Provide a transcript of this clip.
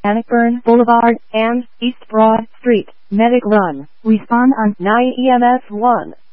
Bannockburn Boulevard, and East Broad Street, Medic Run. Respond on 9 EMS 1.